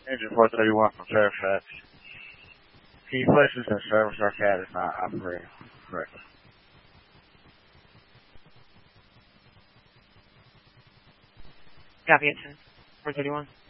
Engine 431 from Fairfax. Can you place this in service? Our cat is not operating correctly. Copy, Engine 431.